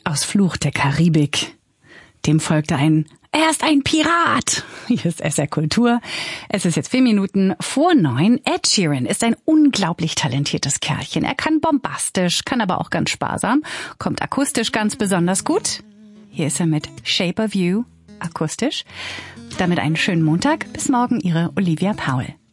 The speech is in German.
aus Fluch der Karibik. Dem folgte er ist ein Pirat. Hier ist SR Kultur. Es ist jetzt 8:04. Ed Sheeran ist ein unglaublich talentiertes Kerlchen. Er kann bombastisch, kann aber auch ganz sparsam, kommt akustisch ganz besonders gut. Hier ist er mit Shape of You, akustisch. Damit einen schönen Montag. Bis morgen, Ihre Olivia Paul.